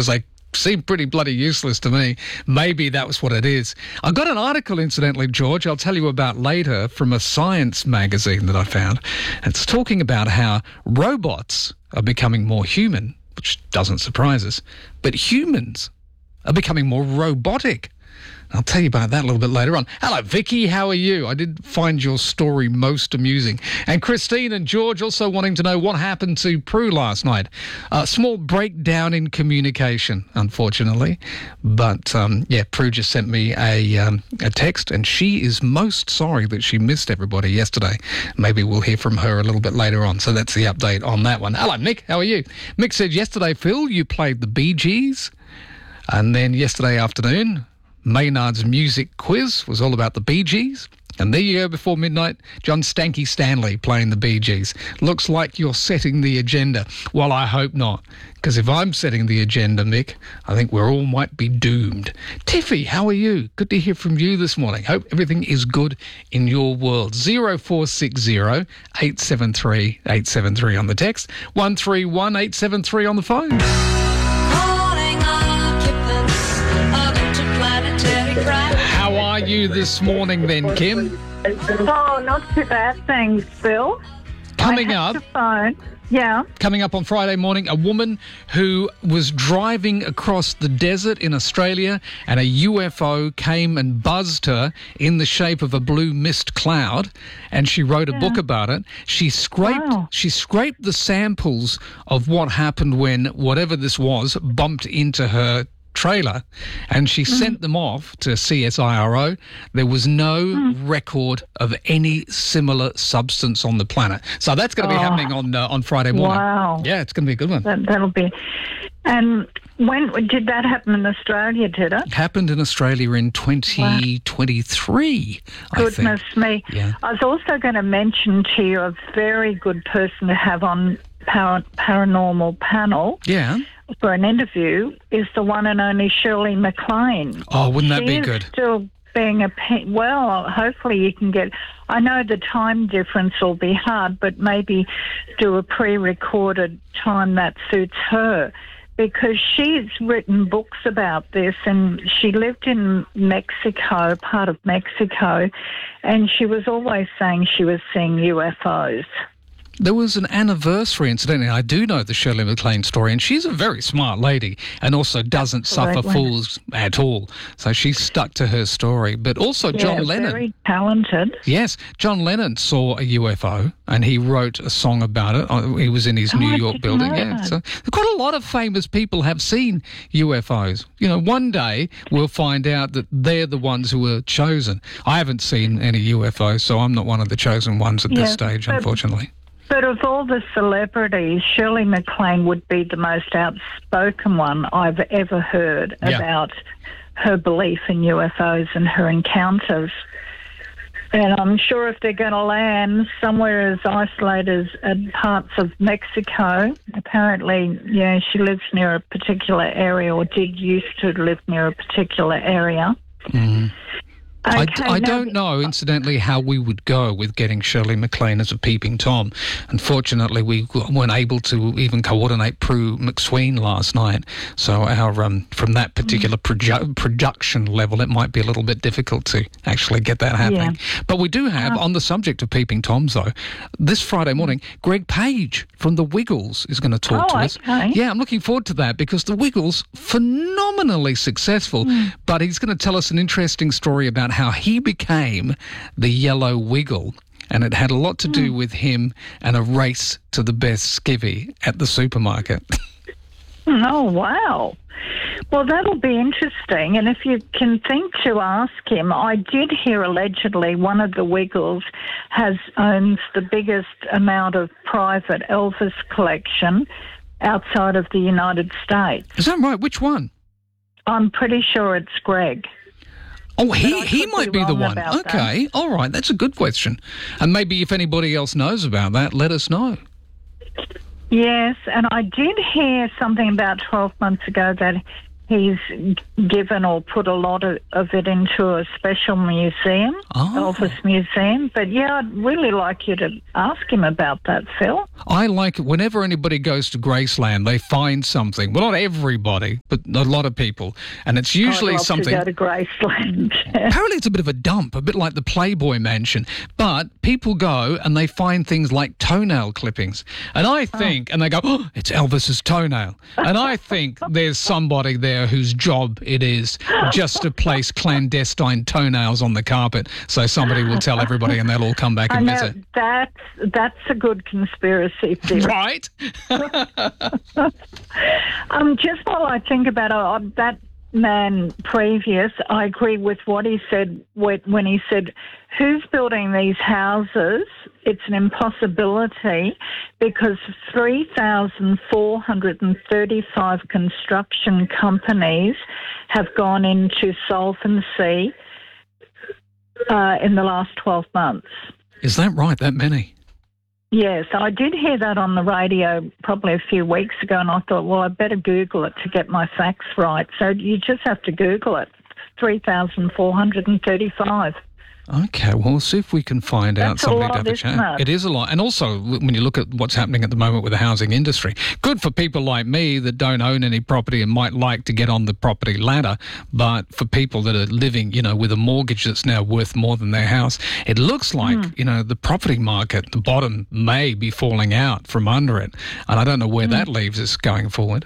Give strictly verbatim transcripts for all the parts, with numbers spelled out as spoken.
because they seem pretty bloody useless to me. Maybe that was what it is. I got an article, incidentally, George, I'll tell you about later, from a science magazine that I found. It's talking about how robots are becoming more human, which doesn't surprise us, but humans are becoming more robotic. I'll tell you about that a little bit later on. Hello, Vicky. How are you? I did find your story most amusing. And Christine and George also wanting to know what happened to Prue last night. A small breakdown in communication, unfortunately. But, um, yeah, Prue just sent me a, um, a text, and she is most sorry that she missed everybody yesterday. Maybe we'll hear from her a little bit later on. So that's the update on that one. Hello, Mick. How are you? Mick said, yesterday, Phil, you played the Bee Gees. And then yesterday afternoon, Maynard's music quiz was all about the Bee Gees. And there you go, before midnight, John Stanky Stanley playing the Bee Gees. Looks like you're setting the agenda. Well, I hope not, because if I'm setting the agenda, Mick, I think we're all might be doomed. Tiffy, how are you? Good to hear from you this morning. Hope everything is good in your world. zero four six zero, eight seven three, eight seven three on the text, one three one, eight seven three on the phone. How are you this morning then, Kim? Oh, not too bad, thanks, Phil. Coming I up, to phone. Yeah. coming up on Friday morning, a woman who was driving across the desert in Australia and a U F O came and buzzed her in the shape of a blue mist cloud, and she wrote a Yeah. book about it. She scraped Wow. she scraped the samples of what happened when whatever this was bumped into her trailer, and she Mm. sent them off to C S I R O. There was no Mm. record of any similar substance on the planet. So that's going to be Oh. happening on uh, on Friday morning. Wow. Yeah, it's going to be a good one. That, that'll be. And when did that happen in Australia, did it? Happened in Australia in twenty twenty-three, I think. Goodness me. Yeah. I was also going to mention to you a very good person to have on par- Paranormal Panel Yeah. for an interview is the one and only Shirley MacLaine. Oh, wouldn't that She be is good? Still being a pe- well, hopefully you can get. I know the time difference will be hard, but maybe do a pre-recorded time that suits her, because she's written books about this, and she lived in Mexico, part of Mexico, and she was always saying she was seeing U F Os. There was an anniversary, incidentally. I do know the Shirley MacLaine story, and she's a very smart lady and also doesn't suffer Absolutely. fools at all. So she's stuck to her story. But also John yeah, Lennon. very talented. Yes, John Lennon saw a U F O and he wrote a song about it. Uh, He was in his Oh, New I York didn't building. know Yeah, that. so quite a lot of famous people have seen U F Os. You know, one day we'll find out that they're the ones who were chosen. I haven't seen any U F Os, so I'm not one of the chosen ones at this Yeah, stage, but- unfortunately. But of all the celebrities, Shirley MacLaine would be the most outspoken one I've ever heard Yeah. about her belief in U F Os and her encounters. And I'm sure if they're going to land somewhere as isolated as parts of Mexico, apparently, yeah, she lives near a particular area, or did used to live near a particular area. Mm. I, Okay, I now- don't know, incidentally, how we would go with getting Shirley MacLaine as a peeping Tom. Unfortunately, we weren't able to even coordinate Prue McSween last night. So our um, from that particular produ- production level, it might be a little bit difficult to actually get that happening. But we do have, on the subject of peeping Toms, though, this Friday morning, Greg Page from The Wiggles is going to talk Oh, to us. okay. Yeah, I'm looking forward to that, because The Wiggles, phenomenally successful, but he's going to tell us an interesting story about how he became the Yellow Wiggle, and it had a lot to do with him and a race to the best skivvy at the supermarket. Oh, wow. Well, that'll be interesting. And if you can think to ask him, I did hear allegedly one of the Wiggles has owns the biggest amount of private Elvis collection outside of the United States. Is that right? Which one? I'm pretty sure it's Greg. Oh, he, I he could might be be the wrong one. about that. Okay, all right, that's a good question. And maybe if anybody else knows about that, let us know. Yes, and I did hear something about twelve months ago that he's given or put a lot of, of it into a special museum, Oh. Elvis Museum. But yeah, I'd really like you to ask him about that, Phil. I like it whenever anybody goes to Graceland, they find something. Well, not everybody, but a lot of people. And it's usually I'd love something... to go to Graceland. Apparently it's a bit of a dump, a bit like the Playboy Mansion. But people go and they find things like toenail clippings. And I think, oh. and they go, oh, it's Elvis's toenail. And I think there's somebody there whose job it is just to place clandestine toenails on the carpet so somebody will tell everybody and they'll all come back and I know, visit. That's, that's a good conspiracy theory. Right? um, just while I think about it, uh, that man previous, I agree with what he said when he said, who's building these houses? It's an impossibility because three thousand four hundred thirty-five construction companies have gone into solvency uh, in the last twelve months. Is that right, that many? Yes, I did hear that on the radio probably a few weeks ago, and I thought, well, I better Google it to get my facts right. So you just have to Google it, three thousand four hundred thirty-five. Okay, well, we'll see if we can find out That's a something lot, to have a isn't chat. it? It is a lot. And also, when you look at what's happening at the moment with the housing industry, good for people like me that don't own any property and might like to get on the property ladder, but for people that are living, you know, with a mortgage that's now worth more than their house, it looks like, mm. you know, the property market, the bottom may be falling out from under it. And I don't know where mm. that leaves us going forward.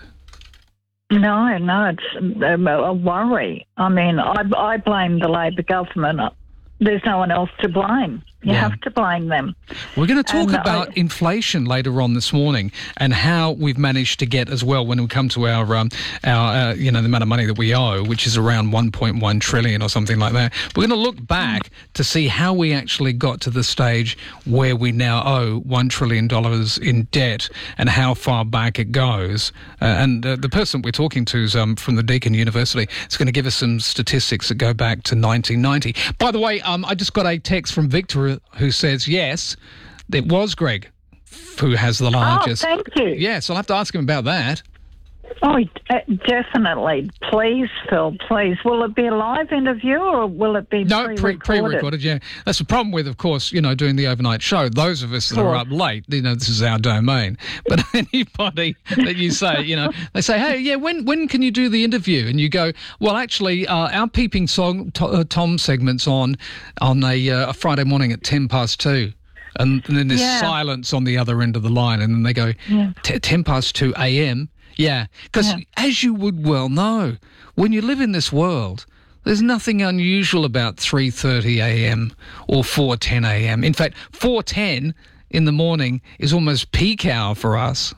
No, no, it's a worry. I mean, I, I blame the Labor government. There's no one else to blame. You yeah. have to blame them. We're going to talk and about I, inflation later on this morning and how we've managed to get as well when we come to our, um, our uh, you know, the amount of money that we owe, which is around one point one trillion or something like that. We're going to look back to see how we actually got to the stage where we now owe one trillion dollars in debt and how far back it goes. Uh, and uh, the person we're talking to is um, from the Deakin University. It's going to give us some statistics that go back to nineteen ninety. By the way, um, I just got a text from Victor who says, yes, it was Greg who has the largest. Oh, thank you. Yes, I'll have to ask him about that. Oh, definitely. Please, Phil, please. Will it be a live interview or will it be no, pre-recorded? pre- pre-recorded, yeah. That's the problem with, of course, you know, doing the overnight show. Those of us that are up late, you know, this is our domain. But anybody that you say, you know, they say, hey, yeah, when when can you do the interview? And you go, well, actually, uh, our Peeping song, to, uh, Tom segment's on on a, uh, a Friday morning at ten past two. And, and then there's yeah. silence on the other end of the line. And then they go, yeah. ten past two a.m., Yeah, because yeah. as you would well know, when you live in this world, there's nothing unusual about three thirty a.m. or four ten a.m. In fact, four ten in the morning is almost peak hour for us.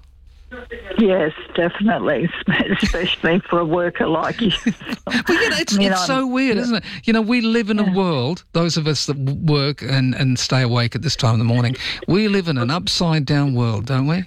Yes, definitely, especially for a worker like you. But you know, it's, I mean, it's so weird, isn't it? You know, we live in yeah. a world, those of us that work and, and stay awake at this time in the morning, we live in an upside-down world, don't we?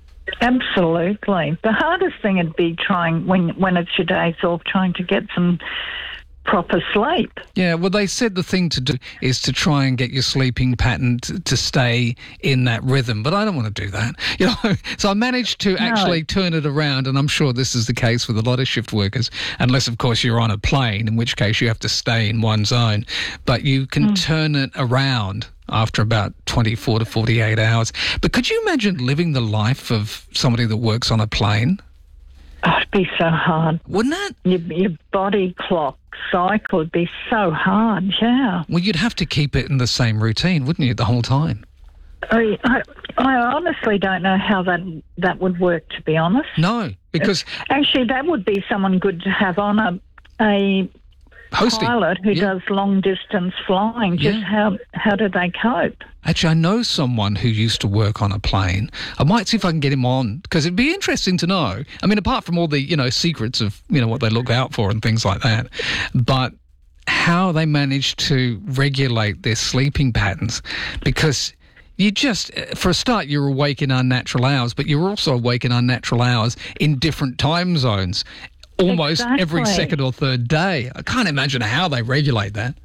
Absolutely. The hardest thing would be trying, when when it's your days off, trying to get some proper sleep. Yeah, well, they said the thing to do is to try and get your sleeping pattern to, to stay in that rhythm, but I don't want to do that. You know, so I managed to No. actually turn it around, and I'm sure this is the case with a lot of shift workers, unless, of course, you're on a plane, in which case you have to stay in one zone. But you can mm. turn it around after about twenty-four to forty-eight hours. But could you imagine living the life of somebody that works on a plane? Oh, it'd be so hard. Wouldn't it? Your, your body clock cycle would be so hard, yeah. Well, you'd have to keep it in the same routine, wouldn't you, the whole time? I, I, I honestly don't know how that that would work, to be honest. No, because... Actually, that would be someone good to have on a... a Hosting. pilot who yeah. does long distance flying. Just yeah. how how do they cope? Actually, I know someone who used to work on a plane. I might see if I can get him on, because it'd be interesting to know. I mean, apart from all the, you know, secrets of, you know, what they look out for and things like that, but how they manage to regulate their sleeping patterns, because you just, for a start, you're awake in unnatural hours, but you're also awake in unnatural hours in different time zones. Almost exactly. every second or third day. I can't imagine how they regulate that.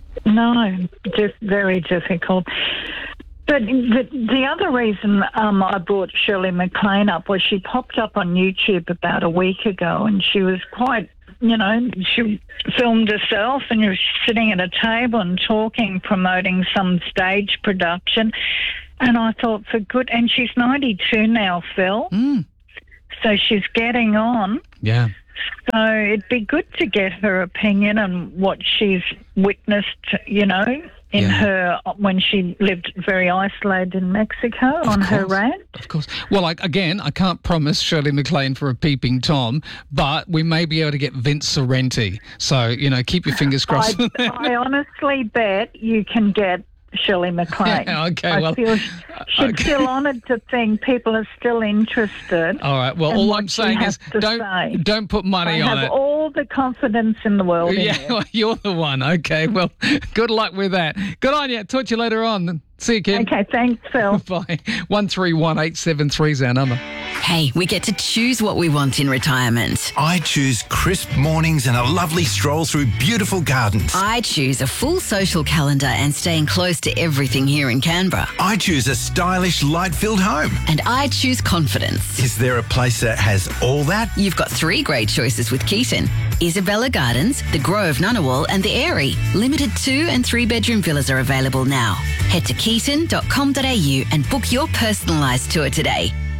No, just very difficult. But the, the other reason um, I brought Shirley MacLaine up was she popped up on YouTube about a week ago, and she was quite you know, she filmed herself and she was sitting at a table and talking, promoting some stage production. And I thought, for good, and she's ninety-two now, Phil. Mm. So she's getting on. Yeah. So it'd be good to get her opinion on what she's witnessed, you know, in Yeah. her, when she lived very isolated in Mexico on her course. rant. Of course. Well, I, again, I can't promise Shirley MacLaine for a peeping Tom, but we may be able to get Vince Sorrenti. So, you know, keep your fingers crossed. I, I honestly bet you can get Shirley MacLaine. Yeah, okay, I well, feel she'd okay. feel honoured to think people are still interested. All right. Well, in all what I'm she saying has is to don't say. don't put money I on have it. all the confidence in the world in Yeah, you. well, you're the one. Okay. Well, good luck with that. Good on you. Talk to you later on. See you, Kim. Okay, thanks, Phil. Bye. One three one eight seven three is our number. Hey, we get to choose what we want in retirement. I choose crisp mornings and a lovely stroll through beautiful gardens. I choose a full social calendar and staying close to everything here in Canberra. I choose a stylish, light-filled home. And I choose confidence. Is there a place that has all that? You've got three great choices with Keaton. Isabella Gardens, the Grove Ngunnawal and the Airy. Limited two and three bedroom villas are available now. Head to keaton dot com dot a u and book your personalised tour today.